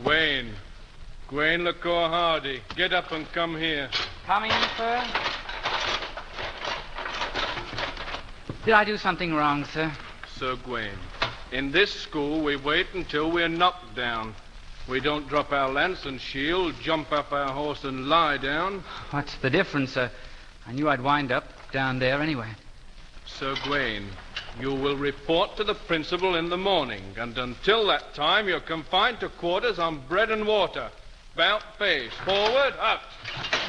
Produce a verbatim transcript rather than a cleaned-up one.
Gwaine. Gwaine LaCour Hardy. Get up and come here. Coming, sir? Did I do something wrong, sir? Sir Gwaine, in this school we wait until we're knocked down. We don't drop our lance and shield, jump off our horse and lie down. What's the difference, sir? I knew I'd wind up down there anyway. Sir Gwaine, you will report to the principal in the morning, and until that time you're confined to quarters on bread and water. About face. Forward, up.